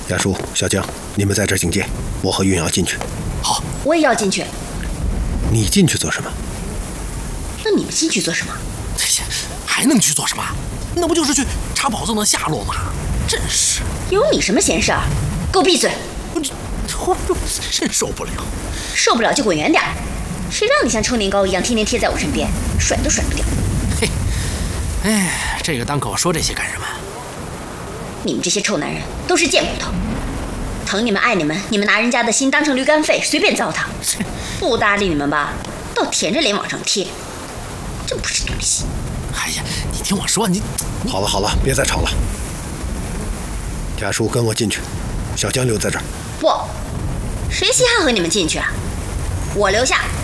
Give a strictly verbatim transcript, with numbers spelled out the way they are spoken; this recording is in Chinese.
亚叔、小江，你们在这儿警戒，我和云瑶进去。 好， 我也要进去。 你进去做什么？ 那你们进去做什么？ 这些还能去做什么？那不就是去查宝藏的下落吗？真是！ 有你什么闲事儿？给我闭嘴！ 我这我真受不了。 受不了就滚远点儿！谁让你像臭年糕一样天天贴在我身边，甩都甩不掉。 嘿，哎，这个当口说这些干什么？ 你们这些臭男人都是贱骨头，疼你们爱你们，你们拿人家的心当成驴肝肺随便糟蹋，不搭理你们吧，倒舔着脸往上贴，真不是东西。 哎呀，你听我说，你你好了好了，别再吵了。家叔跟我进去，小江留在这儿。 不，谁稀罕和你们进去啊？我留下。